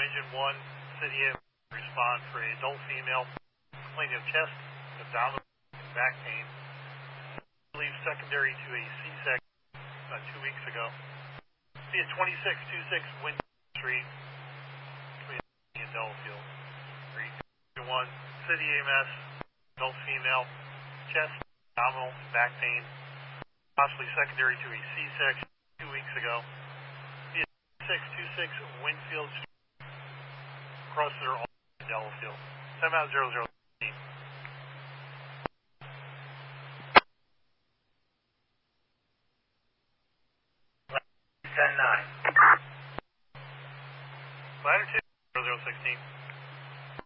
Engine 1, City of respond for a adult female complaining of chest, abdominal, and back pain. I believe secondary to a C-section 2 weeks ago. Be at 2626 Wind Street between and Delafield. 1, City EMS, adult female, chest, abdominal, and back pain, possibly secondary to a C-section 2 weeks ago. Be at 626 Winfield Street, across their all in Delafield. 10 out 00. 10-9. Ladder 2, 0016.